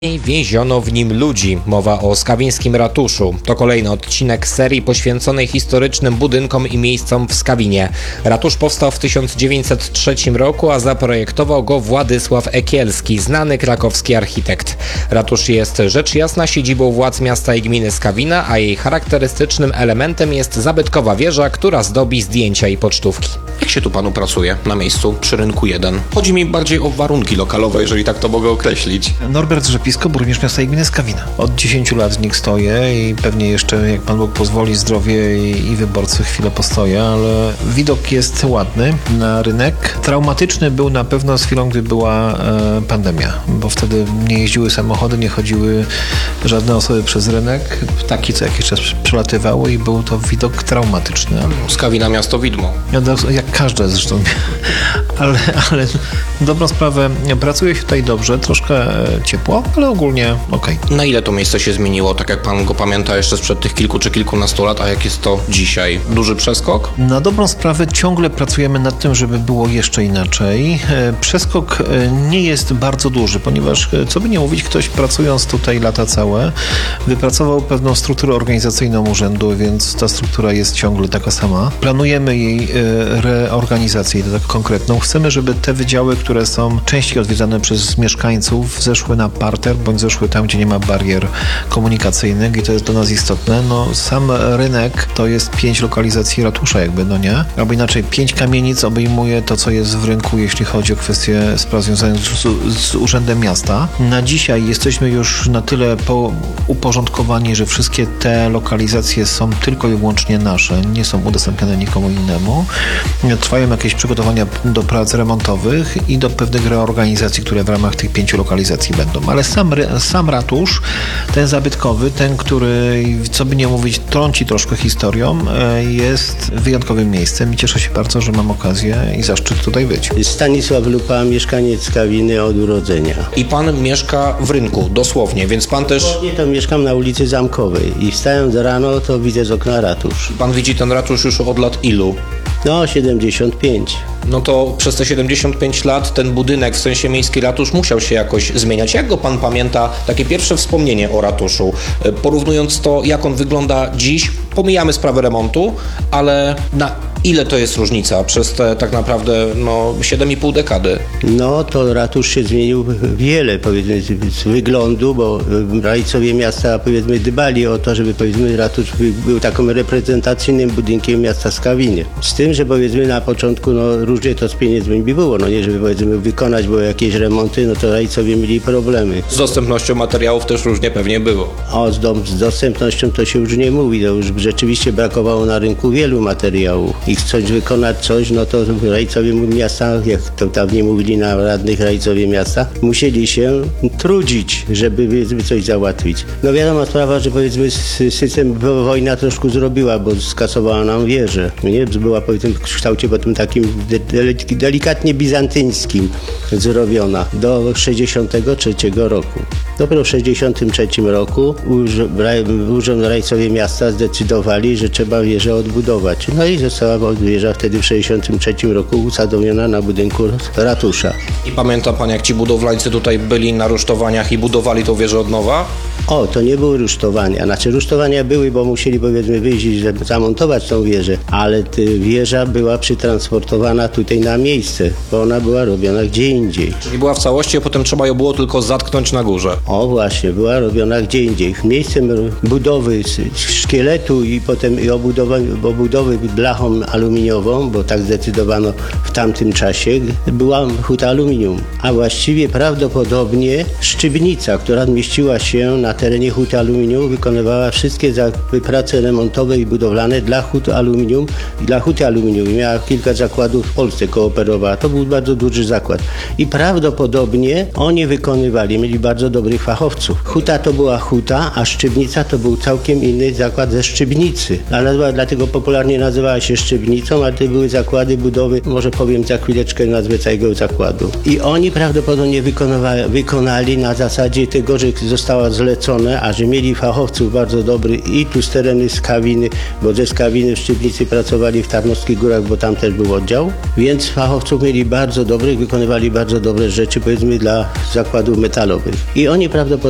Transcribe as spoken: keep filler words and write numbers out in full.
Więziono w nim ludzi. Mowa o skawińskim ratuszu. To kolejny odcinek serii poświęconej historycznym budynkom i miejscom w Skawinie. Ratusz powstał w tysiąc dziewięćset trzecim roku, a zaprojektował go Władysław Ekielski, znany krakowski architekt. Ratusz jest rzecz jasna siedzibą władz miasta i gminy Skawina, a jej charakterystycznym elementem jest zabytkowa wieża, która zdobi zdjęcia i pocztówki. Jak się tu panu pracuje na miejscu przy Rynku jeden? Chodzi mi bardziej o warunki lokalowe, jeżeli tak to mogę określić. Norbert Rzepisko, burmistrz miasta i gminy Skawina. Od dziesięciu lat w nich stoję i pewnie jeszcze, jak Pan Bóg pozwoli, zdrowie i, i wyborcy chwilę postoję, ale widok jest ładny na rynek. Traumatyczny był na pewno z chwilą, gdy była e, pandemia, bo wtedy nie jeździły samochody, nie chodziły żadne osoby przez rynek. Ptaki co jakiś czas przelatywały i był to widok traumatyczny. Skawina miasto widmo. Jak każde zresztą, ale, ale dobrą sprawę, pracuje się tutaj dobrze, troszkę ciepło, ale ogólnie okej. Okay. Na ile to miejsce się zmieniło, tak jak pan go pamięta jeszcze sprzed tych kilku czy kilkunastu lat, a jak jest to dzisiaj? Duży przeskok? Na dobrą sprawę ciągle pracujemy nad tym, żeby było jeszcze inaczej. Przeskok nie jest bardzo duży, ponieważ, co by nie mówić, ktoś pracując tutaj lata całe, wypracował pewną strukturę organizacyjną urzędu, więc ta struktura jest ciągle taka sama. Planujemy jej reorganizację, tak konkretną. Chcemy, żeby te wydziały, które są częściej odwiedzane przez mieszkańców, zeszły na parter, bądź zeszły tam, gdzie nie ma barier komunikacyjnych i to jest dla nas istotne. No, sam rynek to jest pięć lokalizacji ratusza jakby, no nie? Albo inaczej, pięć kamienic obejmuje to, co jest w rynku, jeśli chodzi o kwestie spraw związanych z, z Urzędem Miasta. Na dzisiaj jesteśmy już na tyle po uporządkowani, że wszystkie te lokalizacje są tylko i wyłącznie nasze, nie są udostępniane nikomu innemu. Trwają jakieś przygotowania do prac remontowych i do pewnych reorganizacji, które w ramach tych pięciu lokalizacji będą. Ale sam, sam ratusz, ten zabytkowy, ten, który, co by nie mówić, trąci troszkę historią, jest wyjątkowym miejscem i cieszę się bardzo, że mam okazję i zaszczyt tutaj być. Stanisław Lupa, mieszkaniec Skawiny od urodzenia. I pan mieszka w Rynku, dosłownie, więc pan też... Nie, to mieszkam na ulicy Zamkowej i wstając rano, to widzę z okna ratusz. Pan widzi ten ratusz już od lat ilu? No, siedemdziesiąt pięć. No to przez te siedemdziesiąt pięć lat ten budynek, w sensie miejski ratusz, musiał się jakoś zmieniać. Jak go pan pamięta, takie pierwsze wspomnienie o ratuszu? Porównując to, jak on wygląda dziś, pomijamy sprawę remontu, ale na ile to jest różnica przez te tak naprawdę no, siedem i pół dekady? No to ratusz się zmienił wiele, powiedzmy, z wyglądu, bo rajcowie miasta, powiedzmy, dbali o to, żeby, powiedzmy, ratusz był takim reprezentacyjnym budynkiem miasta Skawiny. Z tym, że, powiedzmy, na początku no, różnie to z pieniędzmi było, no nie, żeby, powiedzmy, wykonać było jakieś remonty, no to rajcowie mieli problemy. Z dostępnością materiałów też różnie pewnie było. O, z, do, z dostępnością to się już nie mówi, to już rzeczywiście brakowało na rynku wielu materiałów. I chcąc wykonać coś, no to rajcowie miasta, jak to dawniej mówili na radnych rajcowie miasta, musieli się trudzić, żeby, żeby coś załatwić. No wiadoma sprawa, że, powiedzmy, system wojna troszkę zrobiła, bo skasowała nam wieżę. Nie? Była, powiedzmy, w kształcie potem takim de- delikatnie bizantyńskim zrobiona do sześćdziesiątego trzeciego roku. Dopiero w sześćdziesiątym trzecim roku Urząd Rajcowie Miasta zdecydowali, że trzeba wieżę odbudować. No i została wieża wtedy w sześćdziesiątym trzecim roku usadowiona na budynku ratusza. I pamięta pan, jak ci budowlańcy tutaj byli na rusztowaniach i budowali tą wieżę od nowa? O, to nie były rusztowania. Znaczy rusztowania były, bo musieli, powiedzmy, wyjść, żeby zamontować tą wieżę, ale wieża była przytransportowana tutaj na miejsce, bo ona była robiona gdzie indziej. Czyli była w całości, a potem trzeba ją było tylko zatknąć na górze. O właśnie, była robiona gdzie indziej. Miejscem budowy szkieletu i potem i obudowy, obudowy blachą aluminiową, bo tak zdecydowano w tamtym czasie, była huta aluminium. A właściwie prawdopodobnie szczypnica, która mieściła się na terenie huty aluminium, wykonywała wszystkie prace remontowe i budowlane dla huty aluminium i dla huty aluminium. Miała kilka zakładów w Polsce, kooperowała. To był bardzo duży zakład. I prawdopodobnie oni wykonywali, mieli bardzo dobrych fachowców. Huta to była huta, a szczypnica to był całkiem inny zakład ze Szczypnicy. A dlatego popularnie nazywała się Szczypnicą, a to były zakłady budowy, może powiem za chwileczkę nazwę całego zakładu. I oni prawdopodobnie wykonali na zasadzie tego, że została zlecone, a że mieli fachowców bardzo dobrych i tu z tereny Skawiny, bo ze Skawiny w Szczypnicy pracowali w Tarnowskich Górach, bo tam też był oddział, więc fachowców mieli bardzo dobrych, wykonywali bardzo dobre rzeczy, powiedzmy, dla zakładów metalowych. I oni prawdopodobnie